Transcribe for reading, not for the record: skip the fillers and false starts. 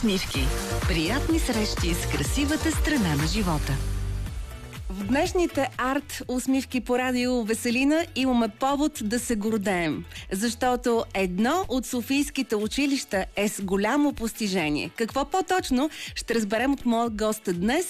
усмивки. Приятни срещи с красивата страна на живота. В днешните арт усмивки по радио Веселина имаме повод да се гордеем, защото едно от софийските училища е с голямо постижение. Какво по-точно ще разберем от моят гост днес,